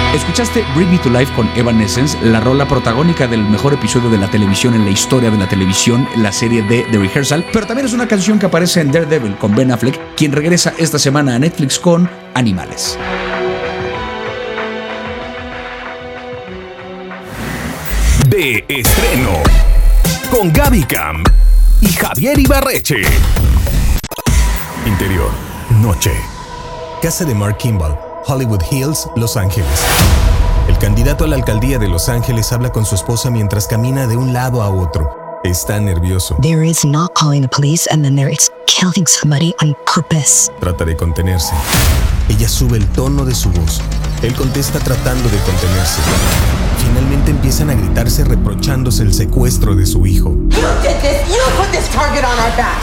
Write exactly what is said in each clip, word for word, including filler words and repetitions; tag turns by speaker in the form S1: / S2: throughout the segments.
S1: Escuchaste Bring Me to Life con Evanescence, la rola protagónica del mejor episodio de la televisión en la historia de la televisión, la serie de The Rehearsal, pero también es una canción que aparece en Daredevil con Ben Affleck, quien regresa esta semana a Netflix con Animales.
S2: De estreno, con Gaby Camp y Javier Ibarreche. Interior, noche. Casa de Mark Kimball, Hollywood Hills, Los Ángeles. El candidato a la alcaldía de Los Ángeles habla con su esposa mientras camina de un lado a otro. Está nervioso.
S3: There is not calling the police and then there is killing somebody on purpose.
S2: Trata de contenerse. Ella sube el tono de su voz. Él contesta tratando de contenerse. Finalmente empiezan a gritarse reprochándose el secuestro de su hijo.
S4: You did this. You put this target on our backs.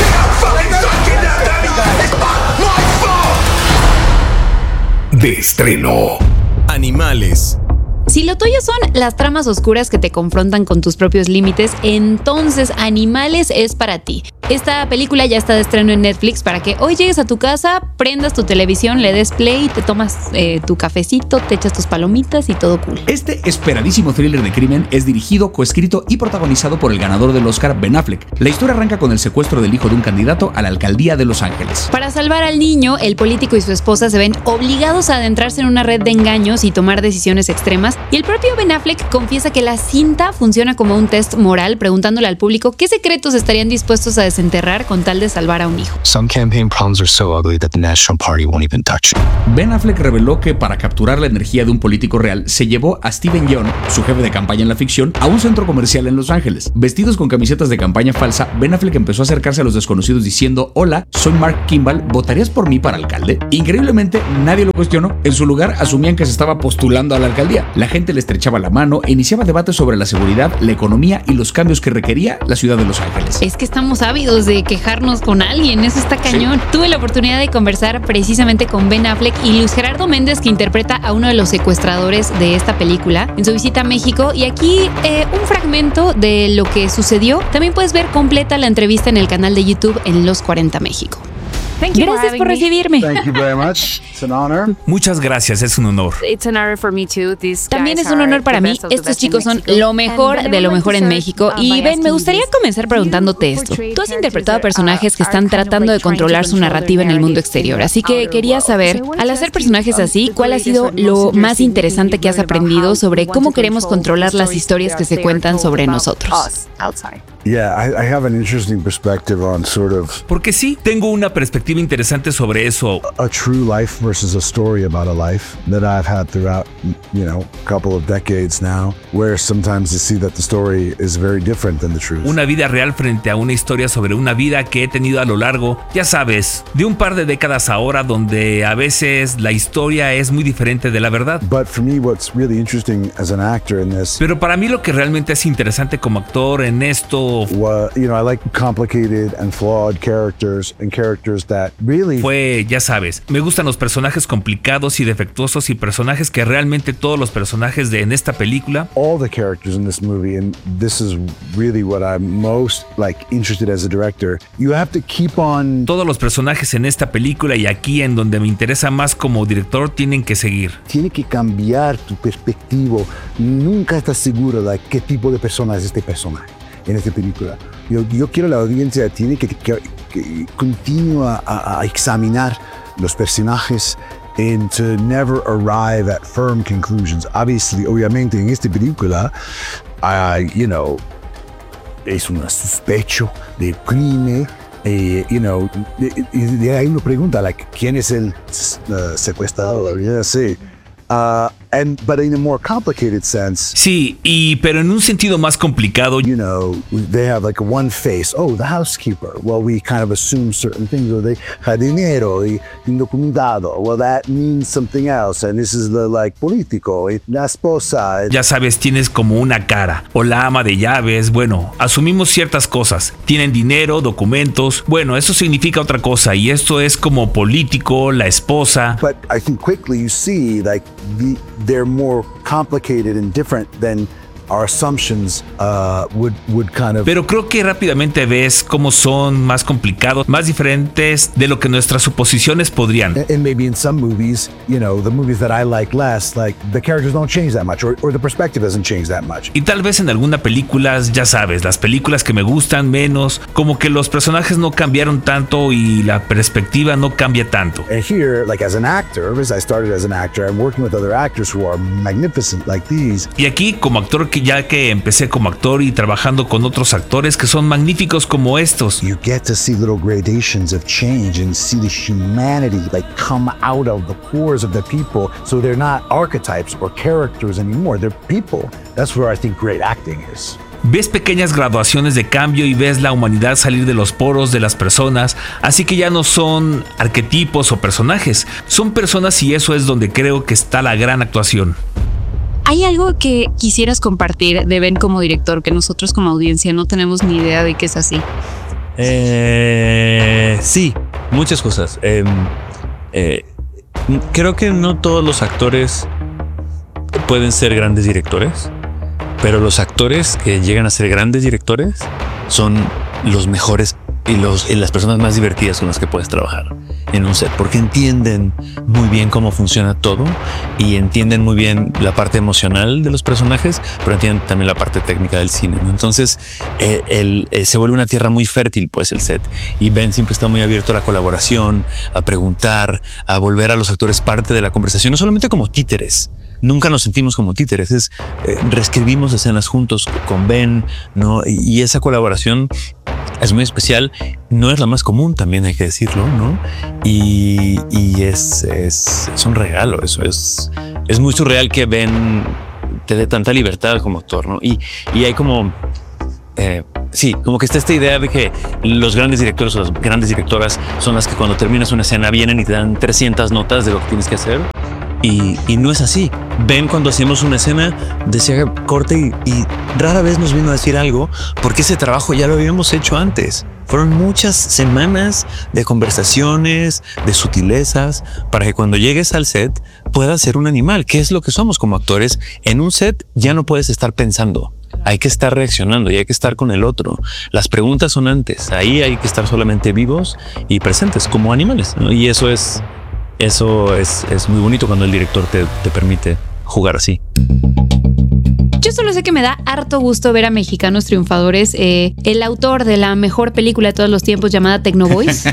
S2: De estreno, Animales.
S5: Si lo tuyo son las tramas oscuras que te confrontan con tus propios límites, entonces Animales es para ti. Esta película ya está de estreno en Netflix para que hoy llegues a tu casa, prendas tu televisión, le des play, te tomas eh, tu cafecito, te echas tus palomitas y todo cool.
S1: Este esperadísimo thriller de crimen es dirigido, coescrito y protagonizado por el ganador del Oscar, Ben Affleck. La historia arranca con el secuestro del hijo de un candidato a la alcaldía de Los Ángeles.
S5: Para salvar al niño, el político y su esposa se ven obligados a adentrarse en una red de engaños y tomar decisiones extremas, y el propio Ben Affleck confiesa que la cinta funciona como un test moral, preguntándole al público qué secretos estarían dispuestos a desenterrar con tal de salvar a un hijo.
S6: Some campaign problems are so ugly that the National Party won't even touch it.
S1: Ben Affleck reveló que para capturar la energía de un político real se llevó a Steven Yeun, su jefe de campaña en la ficción, a un centro comercial en Los Ángeles. Vestidos con camisetas de campaña falsa, Ben Affleck empezó a acercarse a los desconocidos diciendo: "Hola, soy Mark Kimball, ¿votarías por mí para alcalde?". Increíblemente, nadie lo cuestionó. En su lugar, asumían que se estaba postulando a la alcaldía. La gente le estrechaba la mano e iniciaba debates sobre la seguridad, la economía y los cambios que requería la ciudad de Los Ángeles.
S5: Es que estamos ávidos de quejarnos con alguien, eso está cañón. Sí. Tuve la oportunidad de conversar precisamente con Ben Affleck y Luis Gerardo Méndez, que interpreta a uno de los secuestradores de esta película, en su visita a México. Y aquí eh, un fragmento de lo que sucedió. También puedes ver completa la entrevista en el canal de YouTube en Los cuarenta México. Gracias por recibirme.
S7: Thank you very much. It's an honor.
S8: Muchas gracias, es un honor.
S9: It's an honor for me too. These
S5: También es un honor para mí. Estos chicos son lo mejor de lo mejor en México. Y Ben, me gustaría comenzar preguntándote esto. Tú has interpretado a personajes que están tratando de controlar su narrativa en el mundo exterior. Así que quería saber, al hacer personajes así, ¿cuál ha sido lo más interesante que has aprendido sobre cómo queremos controlar las historias que se cuentan sobre nosotros?
S7: Yeah, I, I have an interesting perspective on sort of
S8: Porque sí, tengo una perspectiva interesante sobre eso.
S7: a true life versus a story about a life that I've had throughout, you know, a couple of decades now, where sometimes you see that the story is very different than the truth.
S8: Una vida real frente a una historia sobre una vida que he tenido a lo largo, ya sabes, de un par de décadas ahora, donde a veces la historia es muy diferente de la verdad.
S7: But for me, what's really interesting as an actor in this,
S8: Pero para mí lo que realmente es interesante como actor en esto
S7: what, you know, I like complicated and flawed characters and characters that really
S8: fue, ya sabes, me gustan los personajes complicados y defectuosos y personajes que realmente todos los personajes de en esta película,
S7: all the characters in this movie, and this is really what I'm most like interested as a director. You have to keep on.
S8: todos los personajes en esta película y aquí en donde me interesa más como director tienen que seguir.
S7: Tiene que cambiar tu perspectiva. Nunca estás seguro de qué tipo de persona es este personaje en esta película. Yo, yo quiero la audiencia tiene que, que, que continúa a, a examinar los personajes and to never arrive at firm conclusions. Obviously, obviamente en esta película, uh, you know, es un sospecho de crimen. Eh, you know, y de ahí uno pregunta, like, ¿quién es el uh, secuestrador? Yeah, sí. Uh, and but in a more complicated sense.
S8: Sí, y pero en un sentido más complicado.
S7: You know, they have like a one face. Oh, the housekeeper. Well, we kind of assume certain things. Or they jardinero y indocumentado. Well, that means something else. And this is the like político. La esposa.
S8: Ya sabes, tienes como una cara. O la ama de llaves. Bueno, asumimos ciertas cosas. Tienen dinero, documentos. Bueno, eso significa otra cosa. Y esto es como político, la esposa.
S7: But I think quickly you see like the, they're more complicated and different than our assumptions uh, would would kind of.
S8: Pero creo que rápidamente ves cómo son más complicados, más diferentes de lo que nuestras suposiciones podrían.
S7: And, and maybe in some movies, you know, the movies that I like less, like the characters don't change that much, or, or the perspective doesn't change that much.
S8: Y tal vez en alguna película, ya sabes, las películas que me gustan menos, como que los personajes no cambiaron tanto y la perspectiva no cambia tanto.
S7: And here, like as an actor, as I started as an actor, I'm working with other actors who are magnificent like these.
S8: Y aquí como actor, que ya que empecé como actor y trabajando con otros actores que son magníficos como estos.
S7: You get to see little gradations of change and see the humanity like come out of the pores of the people. So they're not archetypes or characters anymore. They're people. That's where I think great acting is.
S8: Ves pequeñas graduaciones de cambio y ves la humanidad salir de los poros de las personas, así que ya no son arquetipos o personajes, son personas, y eso es donde creo que está la gran actuación.
S9: ¿Hay algo que quisieras compartir de Ben como director que nosotros como audiencia no tenemos ni idea de que es así?
S10: Eh, sí, muchas cosas. Eh, eh, creo que no todos los actores pueden ser grandes directores, pero los actores que llegan a ser grandes directores son los mejores y, los, y las personas más divertidas con las que puedes trabajar en un set, porque entienden muy bien cómo funciona todo y entienden muy bien la parte emocional de los personajes, pero entienden también la parte técnica del cine, ¿no? Entonces eh, el, eh, se vuelve una tierra muy fértil, pues, el set, y Ben siempre está muy abierto a la colaboración, a preguntar, a volver a los actores parte de la conversación, no solamente como títeres. Nunca nos sentimos como títeres, es eh, reescribimos escenas juntos con Ben, ¿no? Y, y esa colaboración es muy especial, no es la más común, también hay que decirlo, ¿no? Y, y es, es, es un regalo, eso es, es muy surreal que Ben te dé tanta libertad como actor, ¿no? Y, y hay como, eh, sí, como que está esta idea de que los grandes directores o las grandes directoras son las que cuando terminas una escena vienen y te dan trescientas notas de lo que tienes que hacer. Y, y no es así. Ben, cuando hacíamos una escena, decía corte y, y rara vez nos vino a decir algo, porque ese trabajo ya lo habíamos hecho antes. Fueron muchas semanas de conversaciones, de sutilezas, para que cuando llegues al set puedas ser un animal, que es lo que somos como actores. En un set ya no puedes estar pensando. Hay que estar reaccionando y hay que estar con el otro. Las preguntas son antes. Ahí hay que estar solamente vivos y presentes como animales, ¿no? Y eso es... Eso es, es muy bonito cuando el director te, te permite jugar así.
S5: Yo solo sé que me da harto gusto ver a mexicanos triunfadores. Eh, el autor de la mejor película de todos los tiempos llamada Tecnoboys.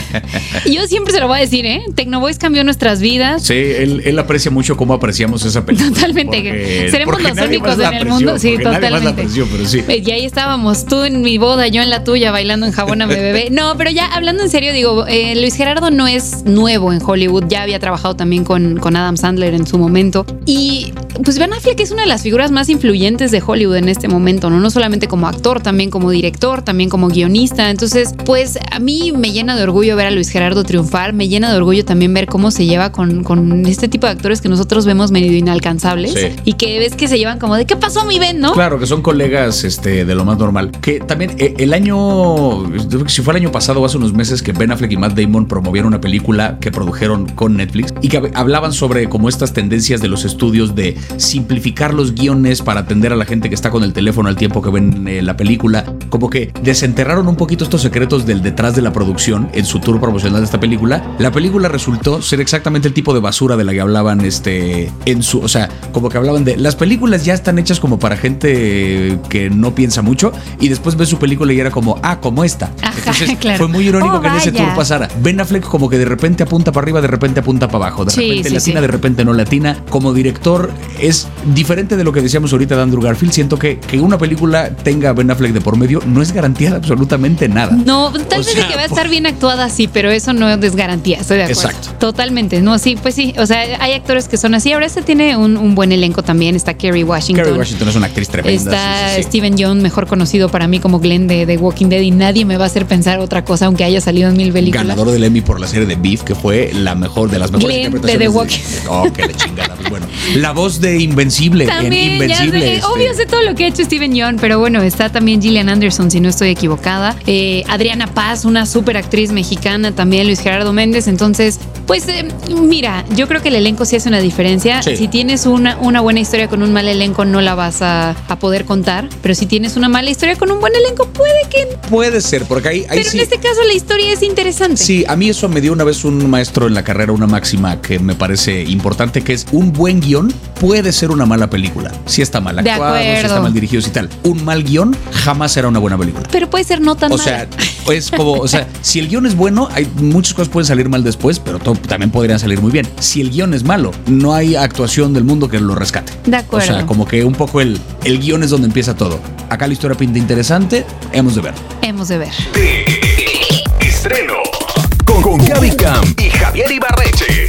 S5: Y yo siempre se lo voy a decir, ¿eh? Tecnoboys cambió nuestras vidas.
S1: Sí, él, él aprecia mucho cómo apreciamos esa película.
S5: Totalmente.
S1: Porque,
S5: Seremos
S1: porque
S5: los únicos en el mundo. Sí, totalmente. Apreció, pero sí. Y ahí estábamos, tú en mi boda, yo en la tuya, bailando en Jabóname Bebé. No, pero ya hablando en serio, digo, eh, Luis Gerardo no es nuevo en Hollywood. Ya había trabajado también con, con Adam Sandler en su momento. Y pues Ben Affleck es una de las figuras más influyentes de Hollywood en este momento, ¿no? No solamente como actor, también como director, también como guionista. Entonces, pues a mí me llena de orgullo ver a Luis Gerardo triunfar, me llena de orgullo también ver cómo se lleva con, con este tipo de actores que nosotros vemos medio inalcanzables, sí, y que ves que se llevan como de ¿qué pasó, mi Ben? ¿No?
S1: Claro, que son colegas este, de lo más normal. Que también eh, el año, si fue el año pasado o hace unos meses, que Ben Affleck y Matt Damon promovieron una película que produjeron con Netflix y que hablaban sobre como estas tendencias de los estudios de simplificar los guiones para atender a la gente que está con el teléfono al tiempo que ven eh, la película, como que desenterraron un poquito estos secretos del detrás de la producción en su tour promocional de esta película. La película resultó ser exactamente el tipo de basura de la que hablaban este, en su, o sea, como que hablaban de las películas ya están hechas como para gente que no piensa mucho, y después ves su película y era como, ah, como esta.
S5: Ajá,
S1: entonces
S5: claro.
S1: Fue muy irónico
S5: oh,
S1: que en ese
S5: vaya.
S1: tour pasara. Ben Affleck como que de repente apunta para arriba, de repente apunta para abajo, de
S5: sí,
S1: repente
S5: sí,
S1: latina,
S5: sí.
S1: de repente no latina. Como director es diferente de lo que decíamos ahorita de Andrew Garfield. Siento que, que una película tenga a Ben Affleck de por medio no es garantía de absolutamente nada.
S5: No, tal
S1: o
S5: vez
S1: sea,
S5: de que va a estar bien actuada, sí, pero eso no es garantía, estoy de acuerdo.
S1: Exacto.
S5: Totalmente, no, sí, pues sí, o sea, hay actores que son así. Ahora este tiene un, un buen elenco también, está Kerry Washington.
S1: Kerry Washington es una actriz tremenda.
S5: Está
S1: sí, sí, sí.
S5: Steven Yeun, mejor conocido para mí como Glenn de, de Walking Dead, y nadie me va a hacer pensar otra cosa, aunque haya salido en mil películas.
S1: Ganador del Emmy por la serie de Beef, que fue la mejor de las mejores
S5: Glenn
S1: interpretaciones
S5: de The Walking
S1: de... Oh, qué le chingada. Pues bueno, la voz de Invencible
S5: también,
S1: en Invencible.
S5: Ya sé,
S1: este...
S5: obvio sé todo lo que ha hecho Steven Yeun, pero bueno, está también Gillian Anderson, si no estoy equivocada. Eh, Adriana Paz, una súper actriz mexicana también, Luis Gerardo Méndez. Entonces, Pues eh, mira, yo creo que el elenco sí hace una diferencia.
S1: Sí.
S5: Si tienes una, una buena historia con un mal elenco, no la vas a, a poder contar. Pero si tienes una mala historia con un buen elenco, puede que...
S1: Puede ser, porque ahí, ahí
S5: Pero
S1: sí.
S5: en este caso la historia es interesante.
S1: Sí, a mí eso me dio una vez un maestro en la carrera una máxima que me parece importante, que es un buen guión puede ser una mala película. Si está mal
S5: De
S1: actuado, si
S5: acuerdo.
S1: está mal dirigido, si tal. Un mal guión jamás será una buena película.
S5: Pero puede ser no tan
S1: O
S5: mala.
S1: sea, es como, o sea, si el guión es bueno, hay muchas cosas pueden salir mal después, pero to- también podrían salir muy bien. Si el guión es malo, no hay actuación del mundo que lo rescate.
S5: De acuerdo.
S1: O sea, como que un poco el, el guión es donde empieza todo. Acá la historia pinta interesante, hemos de ver.
S5: Hemos de ver.
S2: Estreno con, con Gaby Cam y Javier Ibarreche.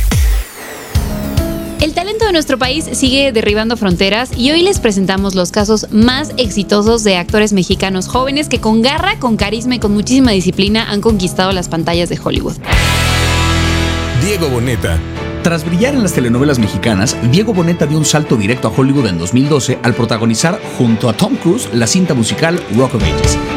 S5: El talento de nuestro país sigue derribando fronteras y hoy les presentamos los casos más exitosos de actores mexicanos jóvenes que con garra, con carisma y con muchísima disciplina han conquistado las pantallas de Hollywood.
S2: Diego Boneta.
S1: Tras brillar en las telenovelas mexicanas, Diego Boneta dio un salto directo a Hollywood en dos mil doce al protagonizar junto a Tom Cruise la cinta musical Rock of Ages.